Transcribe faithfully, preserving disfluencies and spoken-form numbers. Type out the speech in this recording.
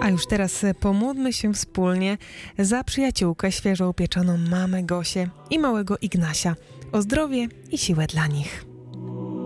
A już teraz pomódlmy się wspólnie za przyjaciółkę, świeżo upieczoną mamę Gosię i małego Ignasia, o zdrowie i siłę dla nich.